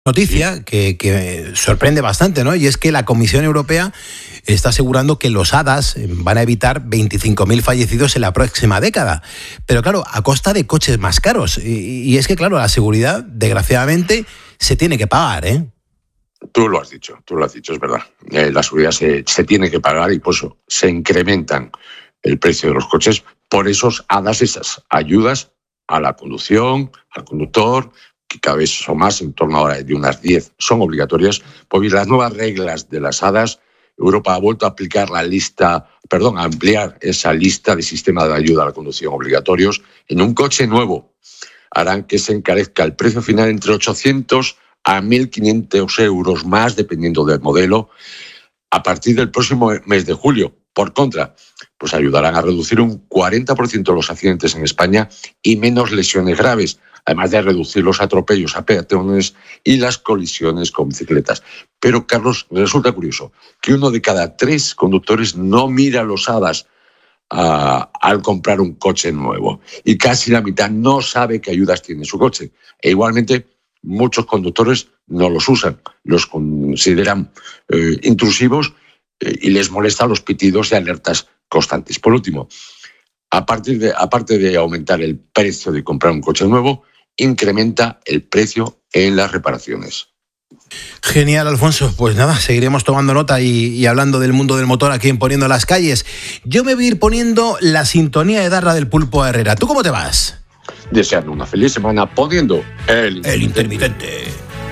Noticia que sorprende bastante, ¿no? Y es que la Comisión Europea está asegurando que los hadas van a evitar 25.000 fallecidos en la próxima década. Pero claro, a costa de coches más caros. Y es que, claro, la seguridad, desgraciadamente, se tiene que pagar, ¿eh? Tú lo has dicho, es verdad. La seguridad se tiene que pagar y por eso se incrementan el precio de los coches por esos hadas, esas ayudas a la conducción, al conductor, que cada vez son más, en torno ahora de unas 10, son obligatorias. Pues las nuevas reglas de las hadas, Europa ha vuelto a ampliar esa lista de sistemas de ayuda a la conducción obligatorios en un coche nuevo. Harán que se encarezca el precio final entre 800 a 1.500 euros más, dependiendo del modelo, a partir del próximo mes de julio. Por contra, pues ayudarán a reducir un 40% los accidentes en España y menos lesiones graves, además de reducir los atropellos a peatones y las colisiones con bicicletas. Pero, Carlos, resulta curioso que 1 de cada 3 conductores no mira los hadas al comprar un coche nuevo, y casi la mitad no sabe qué ayudas tiene su coche. E igualmente, muchos conductores no los usan, los consideran intrusivos y les molestan los pitidos y alertas constantes. Por último, aparte de aumentar el precio de comprar un coche nuevo, incrementa el precio en las reparaciones. Genial, Alfonso. Pues nada, seguiremos tomando nota y hablando del mundo del motor aquí en Poniendo las Calles. Yo me voy a ir poniendo la sintonía de Darra del Pulpo Herrera. ¿Tú cómo te vas? Deseando una feliz semana poniendo el intermitente.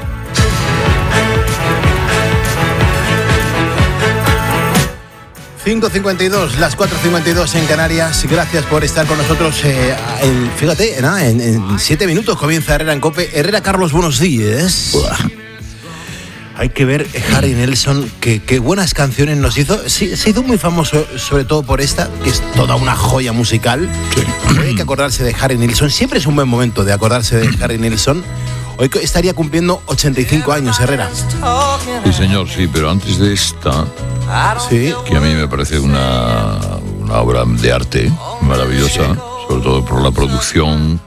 5:52, las 4:52 en Canarias. Gracias por estar con nosotros. Fíjate, en 7 minutos comienza Herrera en COPE. Herrera, Carlos, buenos días. Hay que ver Harry Nilsson, qué buenas canciones nos hizo. Sí, se hizo muy famoso, sobre todo por esta, que es toda una joya musical. Sí. Hay que acordarse de Harry Nilsson. Siempre es un buen momento de acordarse de Harry Nilsson. Hoy estaría cumpliendo 85 años, Herrera. Sí, señor, sí, pero antes de esta, sí, que a mí me parece una obra de arte maravillosa, sí, sobre todo por la producción,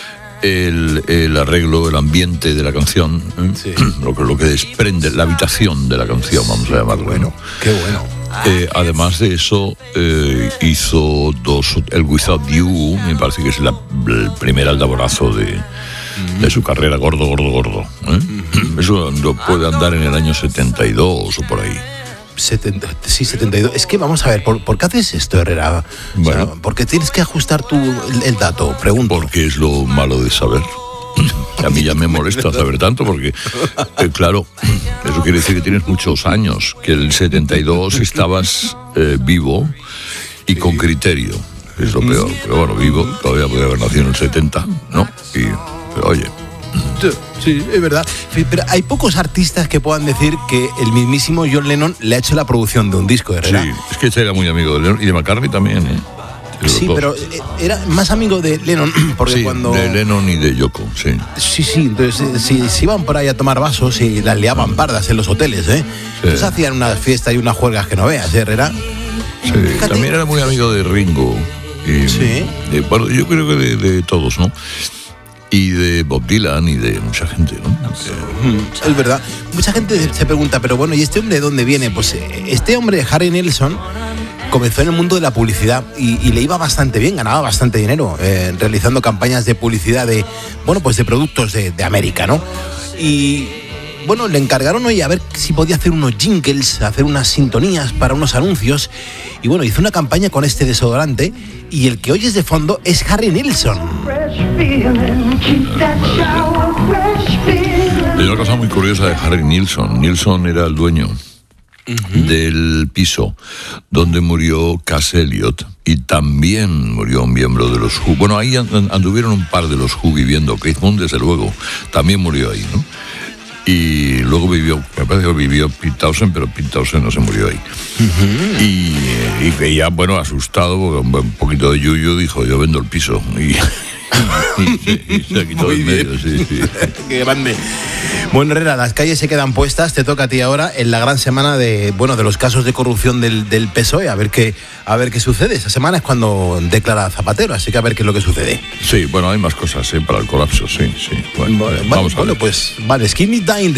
el arreglo, el ambiente de la canción, sí, lo que desprende, la habitación de la canción, vamos a llamarlo. Bueno, qué bueno. Además de eso, hizo el Without You, me parece que es el primer aldaborazo de su carrera, gordo. Eso lo puede andar en el año 72 o por ahí. 72. Es que vamos a ver, ¿por qué haces esto, Herrera? Bueno, o sea, ¿por qué tienes que ajustar tú el dato? Pregunto. Porque es lo malo de saber. A mí ya me molesta saber tanto porque, claro, eso quiere decir que tienes muchos años, que el 72 estabas vivo y sí, con criterio. Es lo peor. Pero bueno, vivo, todavía podría haber nacido en el 70, ¿no? Pero oye... Sí, es verdad. Pero hay pocos artistas que puedan decir que el mismísimo John Lennon le ha hecho la producción de un disco, Herrera. Sí, es que era muy amigo de Lennon y de McCartney también, ¿eh? Sí, pero era más amigo de Lennon, porque sí, cuando... de Lennon y de Yoko, sí. Sí, entonces si iban por ahí a tomar vasos y las liaban pardas en los hoteles, ¿eh? Sí. Entonces hacían unas fiestas y unas juergas que no veas, ¿eh, Herrera? Sí, fíjate. También era muy amigo de Ringo. Sí. Bueno, yo creo que de todos, ¿no? Y de Bob Dylan y de mucha gente, ¿no? Es verdad. Mucha gente se pregunta, pero bueno, ¿y este hombre de dónde viene? Pues este hombre, Harry Nilsson, comenzó en el mundo de la publicidad y le iba bastante bien, ganaba bastante dinero realizando campañas de publicidad de productos de América, ¿no? Y bueno, le encargaron hoy a ver si podía hacer unos jingles, hacer unas sintonías para unos anuncios. Y bueno, hizo una campaña con este desodorante y el que oyes de fondo es Harry Nilsson. Hay una cosa muy curiosa de Harry Nilsson. Nilsson era el dueño del piso donde murió Cass Elliot y también murió un miembro de los Who. Bueno, ahí anduvieron un par de los Who viviendo. Keith Moon, desde luego, también murió ahí, ¿no? Y luego me parece que vivió Pete Townshend, pero Pete Townshend no se murió ahí. Y ya, bueno, asustado, porque un poquito de yuyu, dijo, yo vendo el piso. Y se quitó Muy en medio, sí. Qué grande. Bueno, Herrera, las calles se quedan puestas. Te toca a ti ahora en la gran semana de los casos de corrupción del PSOE. A ver qué sucede. Esa semana es cuando declara Zapatero, así que a ver qué es lo que sucede. Sí, bueno, hay más cosas para el colapso, sí. Bueno, vamos a ver. Pues vale, Skinny Dine.